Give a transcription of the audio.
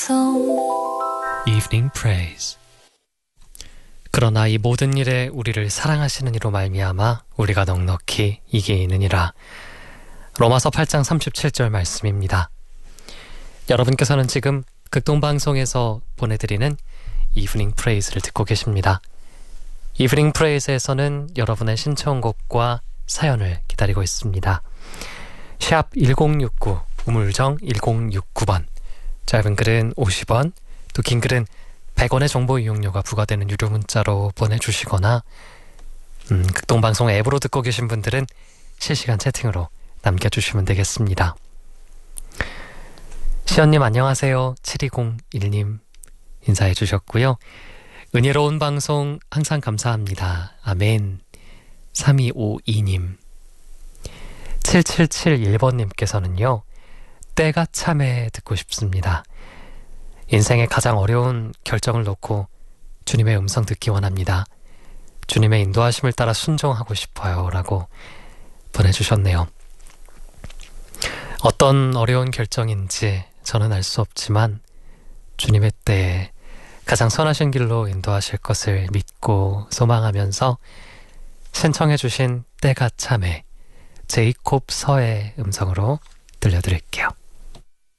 Evening Praise. 그러나 이 모든 일에 우리를 사랑하시는 이로 말미암아 우리가 넉넉히 이기느니라. 로마서 8장 37절 말씀입니다. 여러분께서는 지금 극동방송에서 보내드리는 이브닝 프레이즈를 듣고 계십니다. 이브닝 프레이즈에서는 여러분의 신청곡과 사연을 기다리고 있습니다. 샵 1069 우물정 1069번, 짧은 글은 50원, 또 긴 글은 100원의 정보 이용료가 부과되는 유료 문자로 보내주시거나 극동방송 앱으로 듣고 계신 분들은 실시간 채팅으로 남겨주시면 되겠습니다. 시연님 안녕하세요. 7201님 인사해 주셨고요. 은혜로운 방송 항상 감사합니다. 아멘. 3252님, 7771번님께서는요. 때가 참에 듣고 싶습니다. 인생의 가장 어려운 결정을 놓고 주님의 음성 듣기 원합니다. 주님의 인도하심을 따라 순종하고 싶어요 라고 보내주셨네요. 어떤 어려운 결정인지 저는 알 수 없지만 주님의 때에 가장 선하신 길로 인도하실 것을 믿고 소망하면서 신청해 주신 때가 참에 제이콥 서의 음성으로 들려드릴게요.